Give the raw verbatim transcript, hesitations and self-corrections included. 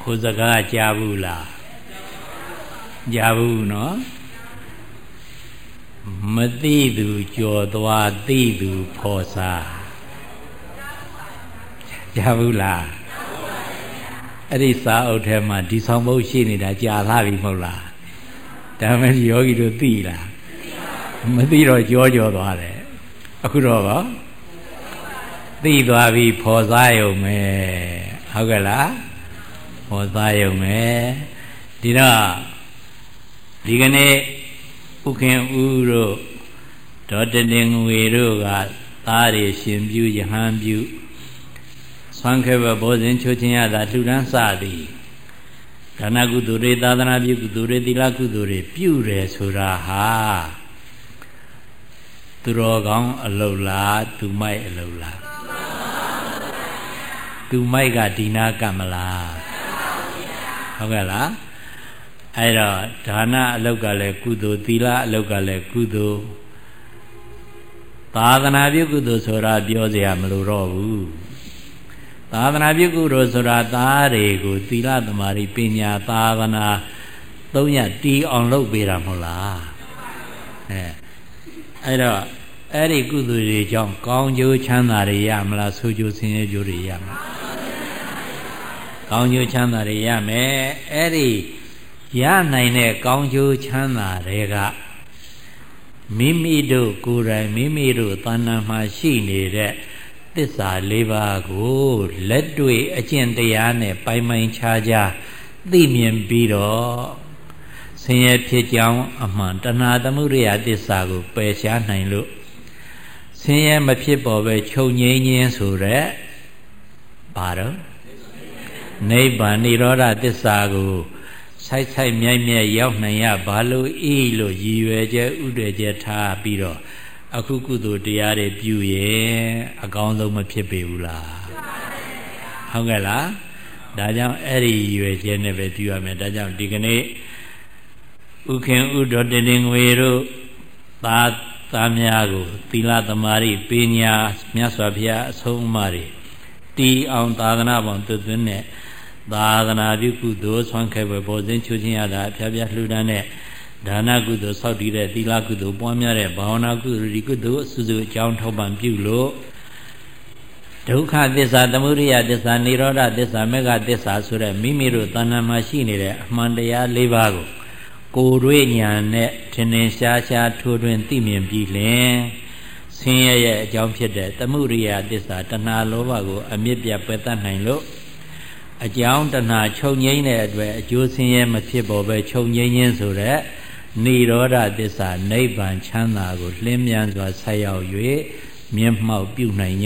ခိုးစကားကြားဘူးလားကြားဘူးနော်မသိသူကြော်သွားသိသူဖော်စားကြားဘူးလားအဲ့ဒီစာအုပ်ထဲမှာဒီဆောင်မုတ်ရှိနေတာကြာလာပြီမဟုတ်လားဒါမဲ့ယောဂီတို့သိလားမသိတော့ကြောကြောသွားတယ်အခုတော့ဗောသိသွားပြီဖော်စားရုံပဲဟုတ်ကဲ့လားဖော်စားရုံပဲဒီတော့ဒီကနေ့ဥခင်ဦးတို့ဒေါ်တတင်ငွေတို့ကသားရရှင်ပြုယဟန်ပြုဆွမ်းခဲဘဘောဇင်ချိုးချင်းရတာလှူဒန်းစသည်ဒါနကုသိုလ်တွေသာသနာပြုကုသိုလ်တွေသီလကုသိုလ်တွေပြုတယ်ဆိုတာဟာသူတော်ကောင်းအလုပ်လားသူမိုက်အလုပ်လားသူမိုက်ကဒီနာကမလားဟုတ်ကဲ့လားအဲ့တော့ဒါနအလုပ်ကလည်းကုသိုလ်သီလအလုပ်ကလည်းကုသိုလ်သာသနာပြုကုသိုလ်ဆိုတာပြောเสียမလို့တော့ဘူးသာသနာပြုကုသိုလ်ဆိုတာသားတွေကိုသီလသမာဓိပညာသာသနာသုံးရတီအောင်လုပ်ပေးတာမဟုတ်လားအဲအဲ့တော့အဲ့ဒီကုသိုလ်တွေကြောင့်ကောင်းကျိုးချမ်းသာတွေရမလားဆိုးကျိုးဆင်းရဲကျိုးတွေရမလားကောင်းကျိုးချမ်းသာတွေရမယ်အဲ့ဒီရနိုင်တဲ့ကောင်းကျိုးချမ်းသာတွေကမိမိတို့ကိုယ်တိုင်မိမိတို့တဏ္ဍာမှာရှိနေတဲ့သစ္စာလေးပါးကိုလက်တွေ့အကျင့်တရားနဲ့ပိုင်ပိုင်ခြားခြားသိမြင်ပြီးတော့ဆင်းရဲဖြစ်ကြောင်းအမှန်တဏှာသမုဒယသစ္စာကိုပယ်ရှားနိုင်လို့ဆင်းရဲမဖြစ်ပေါ်ပဲချုပ်ငြိမ်းခြင်းဆိုတဲ့ဘာတော့နိဗ္ဗာန်និရောဓသစ္စာကိုဆိုင်ဆိုင်မြိုက်မြိုက်ရောက်နိုင်ရဘာလို့ဤလို့ရည်ရွယ်ချက်ဥဒွယ်ချက်ထားပြီးတော့အခုကုသိုလ်တရားတွေပြုရင်အကောင်းဆုံးမဖြစ်ပေဘူးလားဟုတ်ကဲ့လားဒါကြောင့်အဲ့ဒီရည်ရွယ်ချက်နဲ့ပဲပြုရမယ်ဒါကြောင့်ဒီကနေ့ဥခင်ဥဒေါ်တင်ငွေတို့သာသားများကိုသီလသမာဓိပညာမြတ်စွာဘုရားအဆုံးအမတွေတီအောင်သာသနာ့ဘောင်သွတ်သွင်းတဲ့သာသနာပြုကုသိုလ်ဆွမ်းခဲပဲဘောဇင်းချူချင်းရတာအဖျားဖျားလှူဒန်းတဲ့ဒါနကုသိုလ်ဆောက်တည်တဲ့သီလကုသိုလ်ပွားများတဲ့ဘာဝနာကုသိုလ်ဒီကုသိုလ်အစုစုအကြောင်းထောက်ပံ့ပြုလို့ဒုက္ခသစ္စာသမုဒယသစ္စာនិရောဓသစ္စာမေဃသစ္စာဆိုတဲ့မိမိတို့တဏ္ဍာမှာရှိနေတဲ့အမှန်တရား၄ပါးကိုကိုယ်တွေ့ဉာဏ်နဲ့ထင်ထင်ရှားရှားထိုးထွင်းသိမြင်ပြီးလင်ဆင်းရဲရဲ့အကြောင်းဖြစ်တဲ့သမုဒယသစ္စာတဏှာလောဘကိုအမြစ်ပြတ်ပယ်တတ်နိုင်လို့အကြောင်းတဏှာချုပ်ငြိမ်းတဲ့အတွက်အကျိုးဆင်းရဲမဖြစ်ပေါ်ပဲချုပ်ငြိမ်းခြင်းဆိုတဲ့និရောဓသစ္စာနိဗ္ဗာန်ချမ်းသာကိုလင်းမြန်စွာဆက်ရောက်၍မျက်မှောက်ပြုနိုင်